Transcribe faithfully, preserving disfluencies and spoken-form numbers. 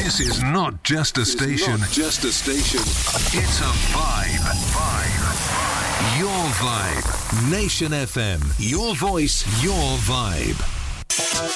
This is not just a station. Not just a station. It's a vibe. Vibe. Your vibe. Nation F M. Your voice, your vibe.